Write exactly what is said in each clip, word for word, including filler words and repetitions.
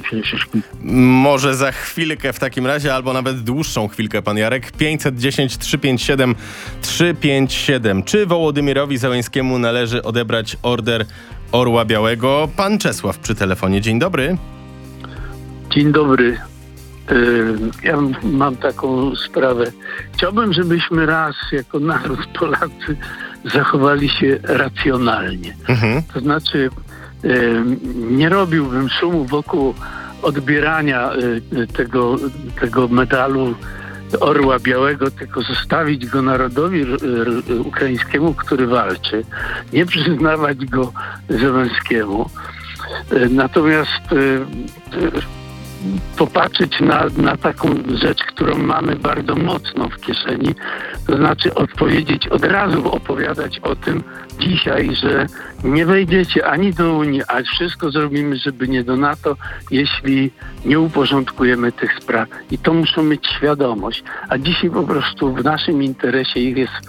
Może za chwilkę w takim razie, albo nawet dłuższą chwilkę, pan Jarek. pięćset dziesięć trzysta pięćdziesiąt siedem trzysta pięćdziesiąt siedem. Czy Wołodymirowi Zełenskiemu należy odebrać Order Orła Białego? Pan Czesław przy telefonie. Dzień dobry. Dzień dobry. Ja mam taką sprawę. Chciałbym, żebyśmy raz jako naród Polacy zachowali się racjonalnie. Mhm. To znaczy nie robiłbym szumu wokół odbierania tego, tego medalu Orła Białego, tylko zostawić go narodowi ukraińskiemu, który walczy. Nie przyznawać go Zełenskiemu. Natomiast popatrzeć na, na taką rzecz, którą mamy bardzo mocno w kieszeni, to znaczy odpowiedzieć, od razu opowiadać o tym dzisiaj, że nie wejdziecie ani do Unii, a wszystko zrobimy, żeby nie do NATO, jeśli nie uporządkujemy tych spraw. I to muszą mieć świadomość. A dzisiaj po prostu w naszym interesie ich jest,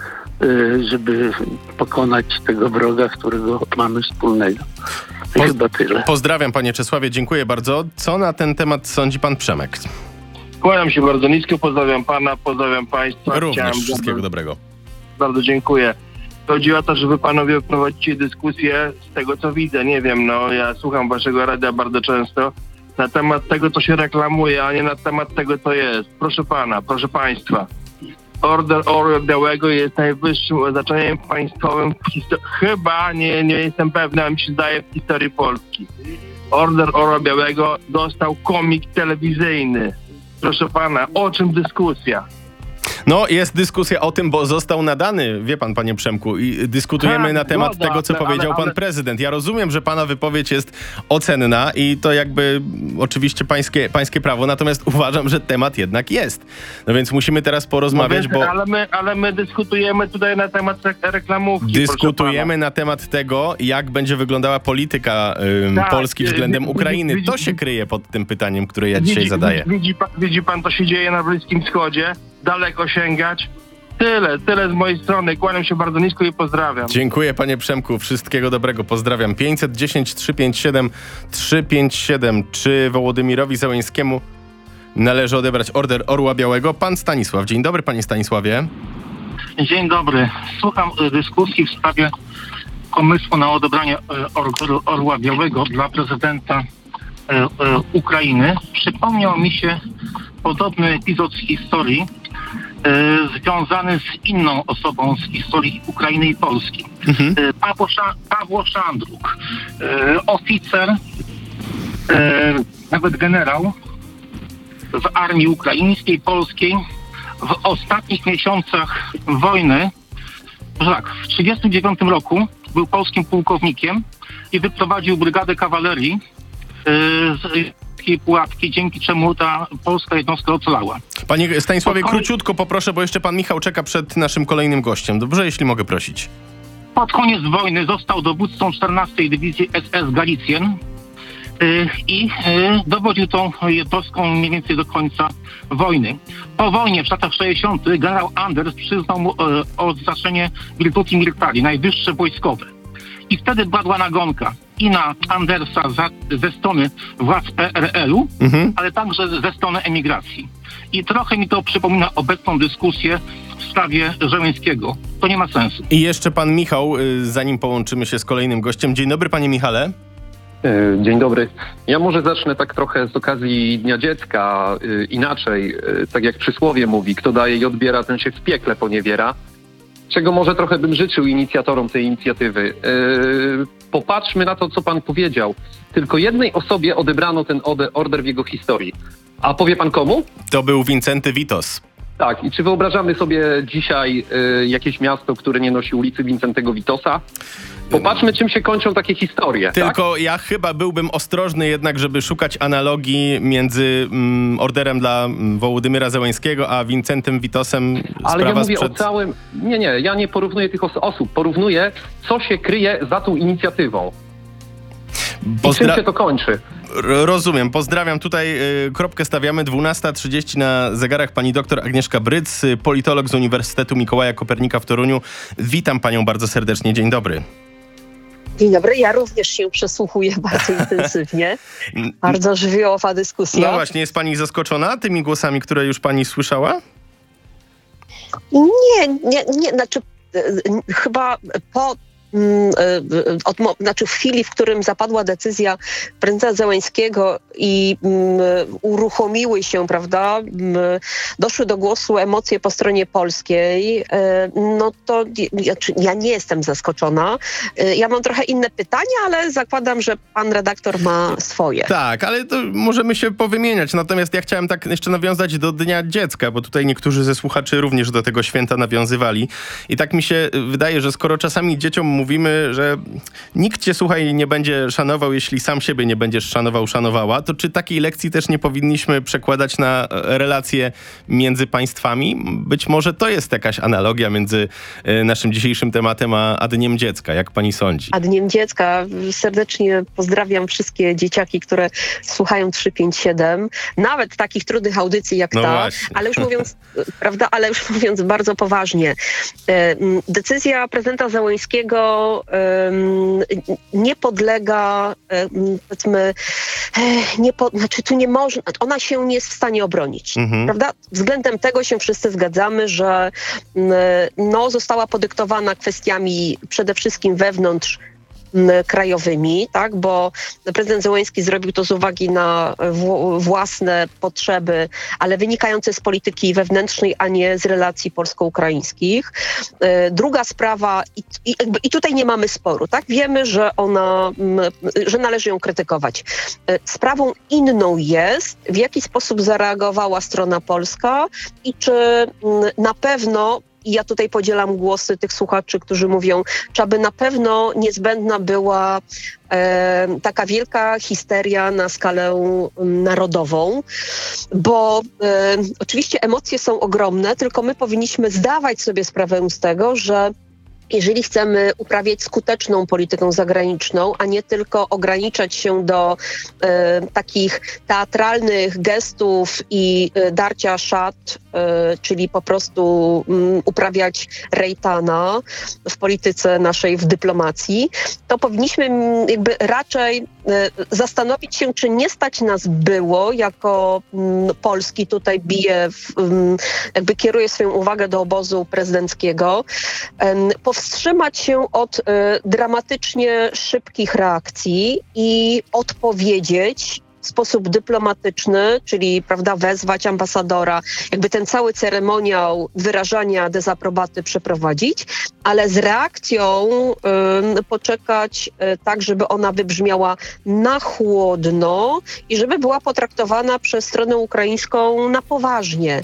żeby pokonać tego wroga, którego mamy wspólnego. Po, chyba tyle. Pozdrawiam, panie Czesławie, dziękuję bardzo. Co na ten temat sądzi pan Przemek? Kłaniam się bardzo nisko, pozdrawiam pana, pozdrawiam państwa. Również Chciałem wszystkiego bardzo, dobrego. Bardzo dziękuję. Chodzi o to, żeby panowie prowadzić dyskusję z tego, co widzę. Nie wiem, no ja słucham waszego radia bardzo często na temat tego, co się reklamuje, a nie na temat tego, co jest. Proszę pana, proszę państwa. Order Orła Białego jest najwyższym oznaczeniem państwowym w historii. Chyba, nie, nie jestem pewny, ale mi się zdaje, w historii Polski. Order Orła Białego dostał komik telewizyjny. Proszę pana, o czym dyskusja? No, jest dyskusja o tym, bo został nadany, wie pan, panie Przemku, i dyskutujemy tak, na temat zgoda, tego, co ale, powiedział ale, pan prezydent. Ja rozumiem, że pana wypowiedź jest ocenna i to jakby oczywiście pańskie, pańskie prawo, natomiast uważam, że temat jednak jest. No więc musimy teraz porozmawiać, no więc, bo... Ale my, ale my dyskutujemy tutaj na temat re- reklamówki. Dyskutujemy na temat tego, jak będzie wyglądała polityka ym, tak, Polski względem widzi, Ukrainy. widzi, to się kryje pod tym pytaniem, które ja dzisiaj widzi, zadaję. Widzi pan, widzi pan, co się dzieje na Bliskim Wschodzie? Daleko sięgać. Tyle, tyle z mojej strony. Kłaniam się bardzo nisko i pozdrawiam. Dziękuję, panie Przemku. Wszystkiego dobrego. Pozdrawiam. pięćset dziesięć trzysta pięćdziesiąt siedem trzysta pięćdziesiąt siedem. Czy Wołodymirowi Zełenskiemu należy odebrać Order Orła Białego? Pan Stanisław. Dzień dobry, panie Stanisławie. Dzień dobry. Słucham dyskusji w sprawie pomysłu na odebranie Orderu Orła Białego dla prezydenta Ukrainy. Przypomniał mi się podobny epizod z historii e, związany z inną osobą z historii Ukrainy i Polski. Mhm. E, Pawło, Sza- Pawło Szandruk, e, oficer, e, nawet generał w armii ukraińskiej, polskiej. W ostatnich miesiącach wojny, że tak, w tysiąc dziewięćset trzydziestym dziewiątym roku był polskim pułkownikiem i wyprowadził brygadę kawalerii e, z pułapki, dzięki czemu ta polska jednostka ocalała. Panie Stanisławie, Pod króciutko poproszę, bo jeszcze pan Michał czeka przed naszym kolejnym gościem. Dobrze, jeśli mogę prosić. Pod koniec wojny został dowódcą czternastej Dywizji S S Galicjen yy, i yy, dowodził tą jednostką mniej więcej do końca wojny. Po wojnie w latach sześćdziesiątych generał Anders przyznał mu yy, odznaczenie Virtuti Militari, najwyższe wojskowe. I wtedy padła nagonka i na Andersa za, ze strony władz P R L-u, mhm. ale także ze strony emigracji. I trochę mi to przypomina obecną dyskusję w sprawie Zełenskiego. To nie ma sensu. I jeszcze pan Michał, zanim połączymy się z kolejnym gościem. Dzień dobry, panie Michale. Dzień dobry. Ja może zacznę tak trochę z okazji Dnia Dziecka, inaczej, tak jak przysłowie mówi, kto daje i odbiera, ten się w piekle poniewiera. Czego może trochę bym życzył inicjatorom tej inicjatywy. Yy, popatrzmy na to, co pan powiedział. Tylko jednej osobie odebrano ten order w jego historii. A powie pan komu? To był Wincenty Witos. Tak. I czy wyobrażamy sobie dzisiaj y, jakieś miasto, które nie nosi ulicy Wincentego Witosa? Popatrzmy, czym się kończą takie historie. Tylko tak? ja chyba byłbym ostrożny jednak, żeby szukać analogii między mm, orderem dla Wołodymyra Zełenskiego, a Wincentem Witosem. Ale ja mówię sprzed... o całym... Nie, nie, ja nie porównuję tych os- osób. Porównuję, co się kryje za tą inicjatywą. Pozdra- I czym się to kończy? Rozumiem. Pozdrawiam. Tutaj y, kropkę stawiamy. dwunasta trzydzieści na zegarach. Pani doktor Agnieszka Bryc, politolog z Uniwersytetu Mikołaja Kopernika w Toruniu. Witam panią bardzo serdecznie. Dzień dobry. Dzień dobry, ja również się przesłuchuję bardzo intensywnie. Bardzo żywiołowa dyskusja. No właśnie, jest pani zaskoczona tymi głosami, które już pani słyszała? Nie, nie, nie, znaczy chyba po Od, znaczy w chwili, w którym zapadła decyzja prezydenta Zełenskiego i um, uruchomiły się, prawda, um, doszły do głosu emocje po stronie polskiej, um, no to ja, ja nie jestem zaskoczona. Um, ja mam trochę inne pytania, ale zakładam, że pan redaktor ma swoje. Tak, ale to możemy się powymieniać. Natomiast ja chciałem tak jeszcze nawiązać do Dnia Dziecka, bo tutaj niektórzy ze słuchaczy również do tego święta nawiązywali. I tak mi się wydaje, że skoro czasami dzieciom mówimy, że nikt cię, słuchaj, nie będzie szanował, jeśli sam siebie nie będziesz szanował, szanowała, to czy takiej lekcji też nie powinniśmy przekładać na relacje między państwami? Być może to jest jakaś analogia między naszym dzisiejszym tematem a, a Dniem Dziecka. Jak pani sądzi? A Dniem Dziecka serdecznie pozdrawiam wszystkie dzieciaki, które słuchają trzy pięć siedem, nawet takich trudnych audycji jak no ta, właśnie. ale już mówiąc, prawda, ale już mówiąc bardzo poważnie, decyzja prezydenta Zełenskiego nie podlega, powiedzmy, nie po, znaczy tu nie można, ona się nie jest w stanie obronić, mhm. prawda? Względem tego się wszyscy zgadzamy, że no, została podyktowana kwestiami przede wszystkim wewnątrz krajowymi, tak, bo prezydent Zełenski zrobił to z uwagi na w- własne potrzeby, ale wynikające z polityki wewnętrznej, a nie z relacji polsko-ukraińskich. E, druga sprawa, i, i, i tutaj nie mamy sporu, tak, wiemy, że ona, m, że należy ją krytykować. E, sprawą inną jest, w jaki sposób zareagowała strona polska i czy m, na pewno I ja tutaj podzielam głosy tych słuchaczy, którzy mówią, czy aby na pewno niezbędna była e, taka wielka histeria na skalę narodową, bo e, oczywiście emocje są ogromne, tylko my powinniśmy zdawać sobie sprawę z tego, że jeżeli chcemy uprawiać skuteczną politykę zagraniczną, a nie tylko ograniczać się do e, takich teatralnych gestów i e, darcia szat, e, czyli po prostu m, uprawiać rejtana w polityce naszej, w dyplomacji, to powinniśmy m, jakby raczej e, zastanowić się, czy nie stać nas było, jako m, Polski, tutaj bije, w, m, jakby kieruje swoją uwagę do obozu prezydenckiego, em, wstrzymać się od y, dramatycznie szybkich reakcji i odpowiedzieć w sposób dyplomatyczny, czyli, prawda, wezwać ambasadora, jakby ten cały ceremoniał wyrażania dezaprobaty przeprowadzić, ale z reakcją y, poczekać y, tak, żeby ona wybrzmiała na chłodno i żeby była potraktowana przez stronę ukraińską na poważnie.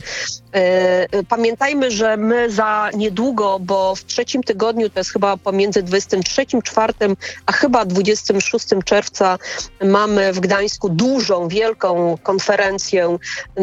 Y, pamiętajmy, że my za niedługo, bo w trzecim tygodniu, to jest chyba pomiędzy dwudziestym trzecim, czwartym, a chyba dwudziestego szóstego czerwca mamy w Gdańsku dużą, wielką konferencję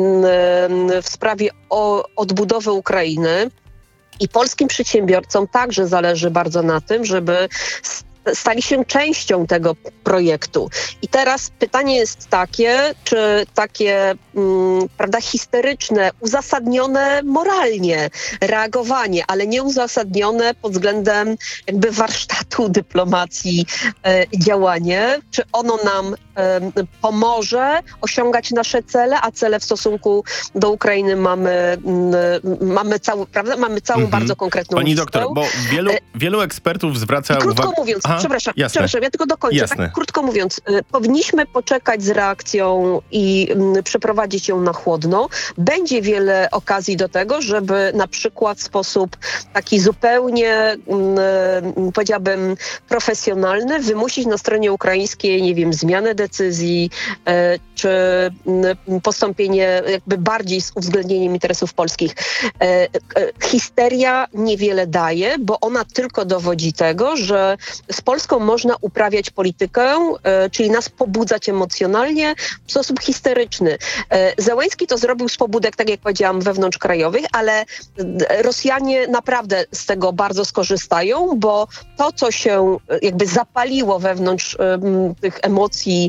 w sprawie o odbudowy Ukrainy. I polskim przedsiębiorcom także zależy bardzo na tym, żeby stali się częścią tego projektu. I teraz pytanie jest takie, czy takie mm, prawda, histeryczne, uzasadnione moralnie reagowanie, ale nieuzasadnione pod względem jakby warsztatu dyplomacji e, działanie, czy ono nam e, pomoże osiągać nasze cele, a cele w stosunku do Ukrainy mamy, m, mamy, cały, prawda, mamy całą mhm. bardzo konkretną Pani listę. doktor, bo wielu, wielu ekspertów zwraca uwagę... Krótko mówiąc, Aha, przepraszam, jasne. przepraszam, ja tylko dokończę. Tak, krótko mówiąc, y, powinniśmy poczekać z reakcją i y, przeprowadzić ją na chłodno. Będzie wiele okazji do tego, żeby na przykład w sposób taki zupełnie, y, powiedziałabym, profesjonalny wymusić na stronie ukraińskiej, nie wiem, zmianę decyzji, y, czy y, postąpienie jakby bardziej z uwzględnieniem interesów polskich. Y, y, histeria niewiele daje, bo ona tylko dowodzi tego, że z Polską można uprawiać politykę, e, czyli nas pobudzać emocjonalnie w sposób histeryczny. E, Zełenski to zrobił z pobudek, tak jak powiedziałam, wewnątrzkrajowych, ale Rosjanie naprawdę z tego bardzo skorzystają, bo to, co się jakby zapaliło wewnątrz e, tych emocji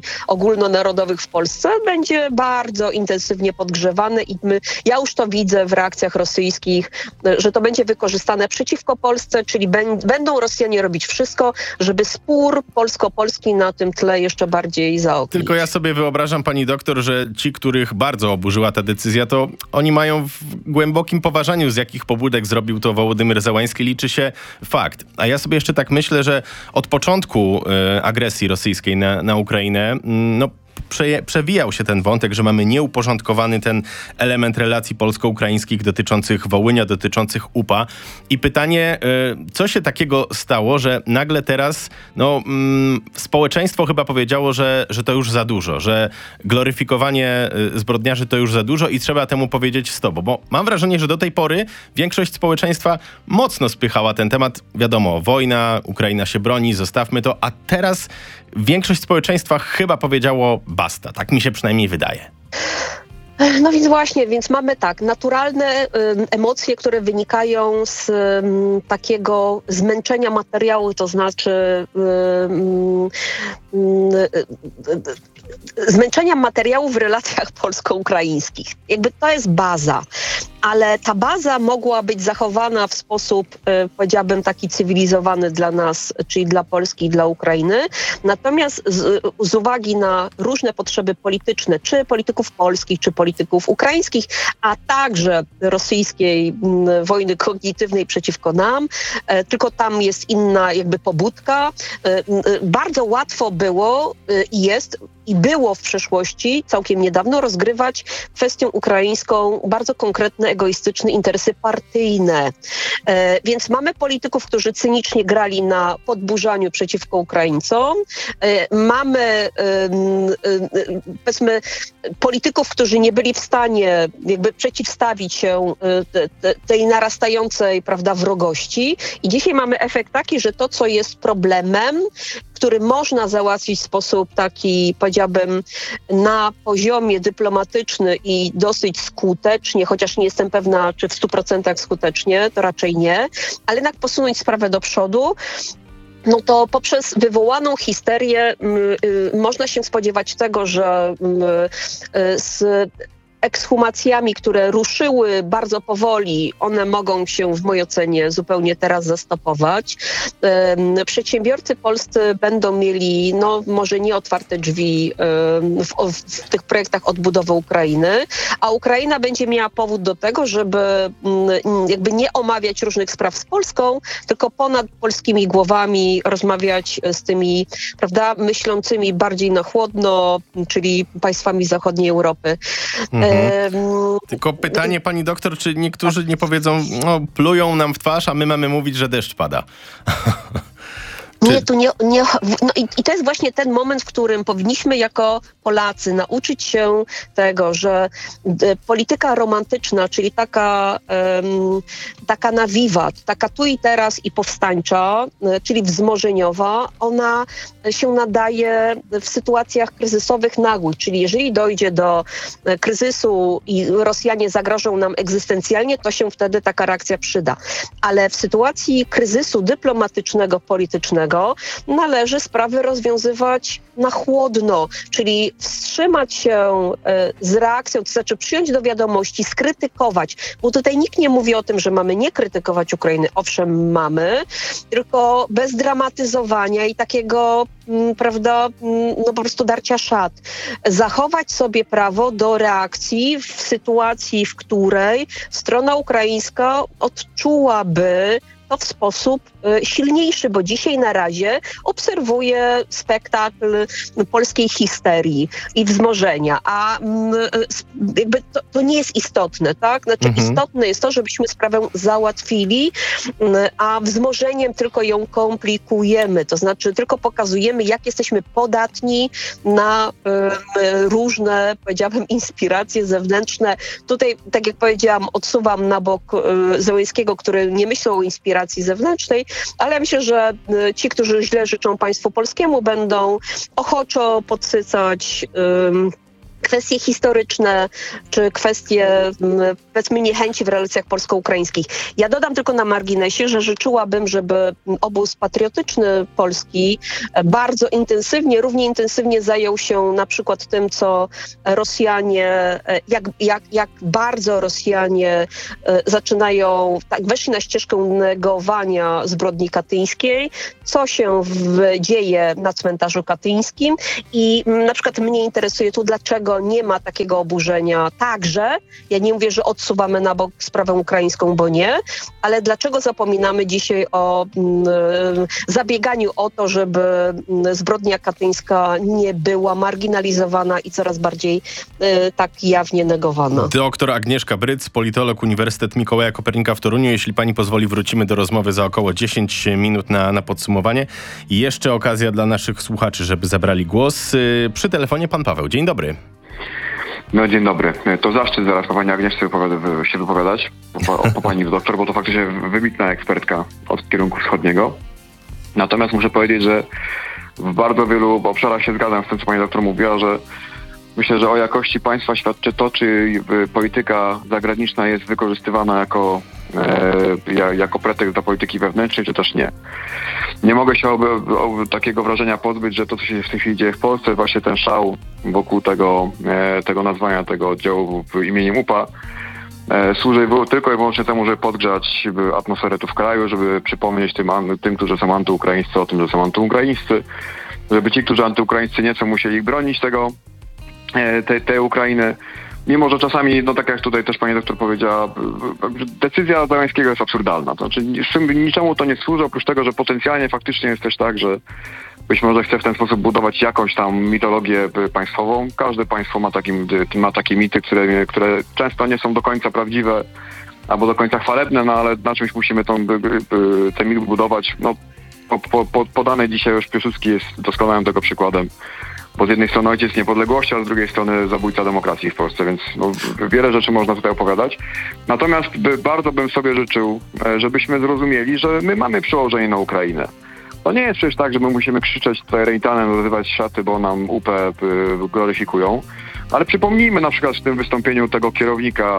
ogólnonarodowych w Polsce będzie bardzo intensywnie podgrzewane i my, ja już to widzę w reakcjach rosyjskich, że to będzie wykorzystane przeciwko Polsce, czyli ben, będą Rosjanie robić wszystko, żeby spór polsko-polski na tym tle jeszcze bardziej zaognić. Tylko ja sobie wyobrażam, pani doktor, że ci, których bardzo oburzyła ta decyzja, to oni mają w głębokim poważaniu, z jakich pobudek zrobił to Wołodymyr Zełański, liczy się fakt. A ja sobie jeszcze tak myślę, że od początku e, agresji rosyjskiej na, na Ukrainę, m, no Prze- przewijał się ten wątek, że mamy nieuporządkowany ten element relacji polsko-ukraińskich dotyczących Wołynia, dotyczących U P A. I pytanie, y, co się takiego stało, że nagle teraz no, mm, społeczeństwo chyba powiedziało, że, że to już za dużo, że gloryfikowanie y, zbrodniarzy to już za dużo i trzeba temu powiedzieć stop. Bo mam wrażenie, że do tej pory większość społeczeństwa mocno spychała ten temat. Wiadomo, wojna, Ukraina się broni, zostawmy to, a teraz większość społeczeństwa chyba powiedziało basta. Tak mi się przynajmniej wydaje. No więc właśnie, więc mamy tak, naturalne y, emocje, które wynikają z y, takiego zmęczenia materiału, to znaczy y, y, y, y, zmęczenia materiału w relacjach polsko-ukraińskich. Jakby to jest baza, ale ta baza mogła być zachowana w sposób, y, powiedziałabym, taki cywilizowany dla nas, czyli dla Polski i dla Ukrainy. Natomiast z, z uwagi na różne potrzeby polityczne, czy polityków polskich, czy polityków ukraińskich, a także rosyjskiej m, wojny kognitywnej przeciwko nam, e, tylko tam jest inna jakby pobudka. E, e, bardzo łatwo było i e, jest i było w przeszłości, całkiem niedawno, rozgrywać kwestią ukraińską bardzo konkretne, egoistyczne interesy partyjne. E, więc mamy polityków, którzy cynicznie grali na podburzaniu przeciwko Ukraińcom. E, mamy e, e, powiedzmy polityków, którzy nie byli w stanie jakby przeciwstawić się te, te, tej narastającej, prawda, wrogości. I dzisiaj mamy efekt taki, że to, co jest problemem, który można załatwić w sposób taki, powiedziałbym, na poziomie dyplomatyczny i dosyć skutecznie, chociaż nie jestem pewna, czy w stu procentach skutecznie, to raczej nie, ale jednak posunąć sprawę do przodu, no to poprzez wywołaną histerię y, y, można się spodziewać tego, że y, y, z ekshumacjami, które ruszyły bardzo powoli, one mogą się w mojej ocenie zupełnie teraz zastopować. Przedsiębiorcy polscy będą mieli, no może nie otwarte drzwi w, w tych projektach odbudowy Ukrainy, a Ukraina będzie miała powód do tego, żeby jakby nie omawiać różnych spraw z Polską, tylko ponad polskimi głowami rozmawiać z tymi, prawda, myślącymi bardziej na chłodno, czyli państwami zachodniej Europy. Mhm. Tylko pytanie, pani doktor, czy niektórzy nie powiedzą, no plują nam w twarz, a my mamy mówić, że deszcz pada? Nie, tu nie, nie no i, i to jest właśnie ten moment, w którym powinniśmy jako Polacy nauczyć się tego, że d, polityka romantyczna, czyli taka, um, taka na wiwat, taka tu i teraz i powstańcza, czyli wzmożeniowa, ona się nadaje w sytuacjach kryzysowych nagłych, czyli jeżeli dojdzie do kryzysu i Rosjanie zagrożą nam egzystencjalnie, to się wtedy taka reakcja przyda. Ale w sytuacji kryzysu dyplomatycznego, politycznego należy sprawy rozwiązywać na chłodno, czyli wstrzymać się z reakcją, to znaczy przyjąć do wiadomości, skrytykować, bo tutaj nikt nie mówi o tym, że mamy nie krytykować Ukrainy. Owszem, mamy, tylko bez dramatyzowania i takiego, prawda, no po prostu darcia szat. Zachować sobie prawo do reakcji w sytuacji, w której strona ukraińska odczułaby to w sposób y, silniejszy, bo dzisiaj na razie obserwuję spektakl polskiej histerii i wzmożenia, a y, jakby to, to nie jest istotne, tak? Znaczy mhm. istotne jest to, żebyśmy sprawę załatwili, y, a wzmożeniem tylko ją komplikujemy, to znaczy tylko pokazujemy, jak jesteśmy podatni na y, różne, powiedziałabym, inspiracje zewnętrzne. Tutaj, tak jak powiedziałam, odsuwam na bok y, Zełańskiego, który nie myślał o inspiracji zewnętrznej, ale myślę, że ci, którzy źle życzą państwu polskiemu, będą ochoczo podsycać um, kwestie historyczne, czy kwestie, powiedzmy, niechęci w relacjach polsko-ukraińskich. Ja dodam tylko na marginesie, że życzyłabym, żeby obóz patriotyczny Polski bardzo intensywnie, równie intensywnie zajął się na przykład tym, co Rosjanie, jak, jak, jak bardzo Rosjanie zaczynają, tak, weszli na ścieżkę negowania zbrodni katyńskiej, co się w, dzieje na cmentarzu katyńskim i na przykład mnie interesuje tu, dlaczego nie ma takiego oburzenia także. Ja nie mówię, że odsuwamy na bok sprawę ukraińską, bo nie, ale dlaczego zapominamy dzisiaj o mm, zabieganiu o to, żeby zbrodnia katyńska nie była marginalizowana i coraz bardziej y, tak jawnie negowana. Doktor Agnieszka Bryc, politolog, Uniwersytet Mikołaja Kopernika w Toruniu. Jeśli pani pozwoli, wrócimy do rozmowy za około dziesięć minut na, na podsumowanie. I jeszcze okazja dla naszych słuchaczy, żeby zabrali głos. Y, przy telefonie pan Paweł. Dzień dobry. No dzień dobry. To zaszczyt zaraz po pani Agnieszce wypowiada, się wypowiadać, po, po pani doktor, bo to faktycznie wybitna ekspertka od kierunku wschodniego. Natomiast muszę powiedzieć, że w bardzo wielu obszarach się zgadzam z tym, co pani doktor mówiła, że myślę, że o jakości państwa świadczy to, czy polityka zagraniczna jest wykorzystywana jako, e, jako pretekst do polityki wewnętrznej, czy też nie. Nie mogę się oby, oby takiego wrażenia pozbyć, że to, co się w tej chwili dzieje w Polsce, właśnie ten szał wokół tego, e, tego nazwania tego oddziału imieniem U P A, e, służy tylko i wyłącznie temu, żeby podgrzać atmosferę tu w kraju, żeby przypomnieć tym, tym którzy są antyukraińscy, o tym, że są antyukraińscy, żeby ci, którzy antyukraińscy nie są, musieli bronić tego, tej, tej Ukrainy. Mimo że czasami, no tak jak tutaj też pani doktor powiedziała, decyzja Załęskiego jest absurdalna. To znaczy niczemu to nie służy, oprócz tego, że potencjalnie faktycznie jest też tak, że być może chce w ten sposób budować jakąś tam mitologię państwową. Każde państwo ma, takim, ma takie mity, które, które często nie są do końca prawdziwe albo do końca chwalebne, no ale na czymś musimy tą, ten mit budować. No, po, po, podany dzisiaj już Piłsudski jest doskonałym tego przykładem. Bo z jednej strony ojciec niepodległości, a z drugiej strony zabójca demokracji w Polsce, więc no, wiele rzeczy można tutaj opowiadać. Natomiast by, bardzo bym sobie życzył, żebyśmy zrozumieli, że my mamy przełożenie na Ukrainę. To nie jest przecież tak, że my musimy krzyczeć tutaj rejtanem, rozrywać szaty, bo nam U P gloryfikują. Ale przypomnijmy na przykład w tym wystąpieniu tego kierownika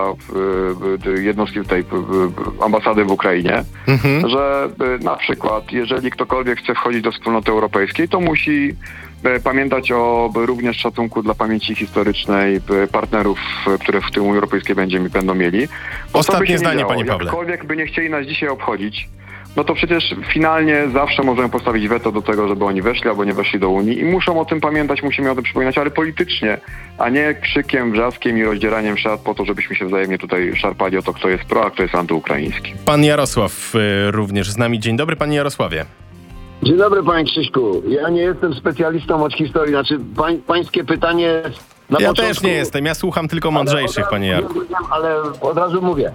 jednostki tej ambasady w Ukrainie, mhm. że na przykład jeżeli ktokolwiek chce wchodzić do wspólnoty europejskiej, to musi pamiętać o również szacunku dla pamięci historycznej partnerów, które w tym Unii Europejskiej będziemy, będą mieli. Bo ostatnie zdanie, panie Pawle. Jakkolwiek by nie chcieli nas dzisiaj obchodzić, no to przecież finalnie zawsze możemy postawić weto do tego, żeby oni weszli albo nie weszli do Unii i muszą o tym pamiętać, musimy o tym przypominać, ale politycznie, a nie krzykiem, wrzaskiem i rozdzieraniem szat po to, żebyśmy się wzajemnie tutaj szarpali o to, kto jest pro, a kto jest antyukraiński. Pan Jarosław y, również z nami. Dzień dobry, panie Jarosławie. Dzień dobry, panie Krzyśku. Ja nie jestem specjalistą od historii, znaczy pań, pańskie pytanie na Ja początku, też nie jestem, ja słucham tylko mądrzejszych, razu, panie Jarku. Ale od razu mówię.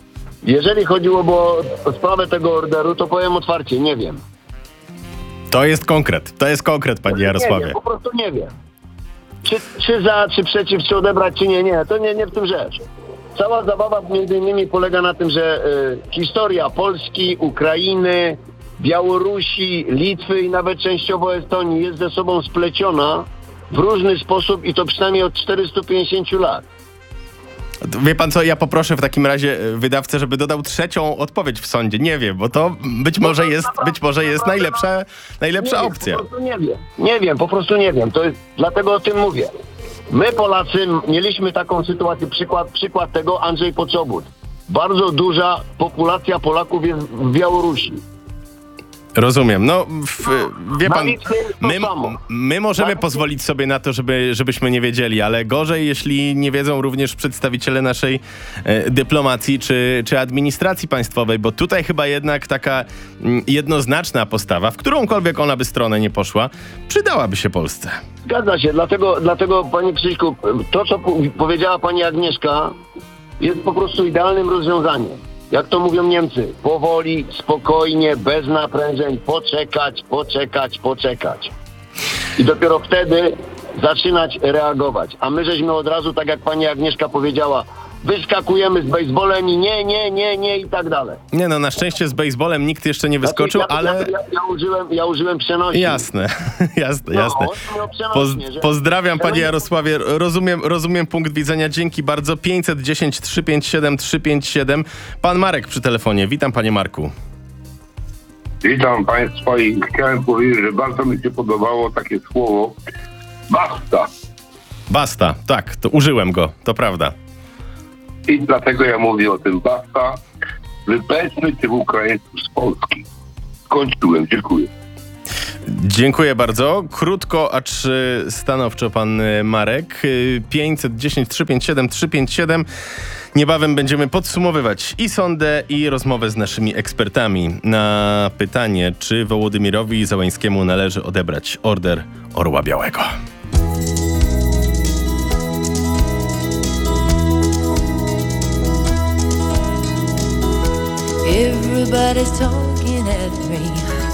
Jeżeli chodziło bo o sprawę tego orderu, to powiem otwarcie, nie wiem. To jest konkret, to jest konkret, panie Jarosławie. Nie wiem, po prostu nie wiem. Czy, czy za, czy przeciw, czy odebrać, czy nie, nie, to nie, nie w tym rzecz. Cała zabawa między innymi polega na tym, że y, historia Polski, Ukrainy, Białorusi, Litwy i nawet częściowo Estonii jest ze sobą spleciona w różny sposób i to przynajmniej od czterystu pięćdziesięciu lat. Wie pan co, ja poproszę w takim razie wydawcę, żeby dodał trzecią odpowiedź w sądzie. Nie wiem, bo to być może jest, być może jest najlepsza, najlepsza nie opcja. Wiem, po prostu nie wiem. Nie wiem, po prostu nie wiem. To jest, dlatego o tym mówię. My Polacy mieliśmy taką sytuację, przykład, przykład tego Andrzej Poczobut. Bardzo duża populacja Polaków jest w Białorusi. Rozumiem. No, w, wie pan, my, my możemy Tak? pozwolić sobie na to, żeby, żebyśmy nie wiedzieli, ale gorzej, jeśli nie wiedzą również przedstawiciele naszej e, dyplomacji czy, czy administracji państwowej, bo tutaj chyba jednak taka m, jednoznaczna postawa, w którąkolwiek ona by stronę nie poszła, przydałaby się Polsce. Zgadza się, dlatego, dlatego panie Krzyśku, to co powiedziała pani Agnieszka jest po prostu idealnym rozwiązaniem. Jak to mówią Niemcy, powoli, spokojnie, bez naprężeń, poczekać, poczekać, poczekać. I dopiero wtedy zaczynać reagować. A my żeśmy od razu, tak jak pani Agnieszka powiedziała, wyskakujemy z baseballem i nie, nie, nie, nie i tak dalej. Nie no, na szczęście z baseballem nikt jeszcze nie wyskoczył, Znaczy, ja, ale... Ja, ja, ja, użyłem, ja użyłem przenośni. Jasne, jasne, No, jasne. on miał przenośnie, Poz, że- pozdrawiam panie że- Jarosławie, rozumiem, rozumiem punkt widzenia, dzięki bardzo. pięćset dziesięć, trzysta pięćdziesiąt siedem, trzysta pięćdziesiąt siedem. Pan Marek przy telefonie, witam panie Marku. Witam Państwa i chciałem powiedzieć, że bardzo mi się podobało takie słowo basta. Basta, tak, to użyłem go, to prawda. I dlatego ja mówię o tym basta. Wypędźmy tych Ukraińców z Polski. Skończyłem, dziękuję. Dziękuję bardzo. Krótko, acz y, stanowczo pan y, Marek. Y, pięćset dziesięć, trzysta pięćdziesiąt siedem, trzysta pięćdziesiąt siedem. Niebawem będziemy podsumowywać i sondę, i rozmowę z naszymi ekspertami na pytanie, czy Wołodymirowi Zełańskiemu należy odebrać Order Orła Białego. Everybody's talking at me.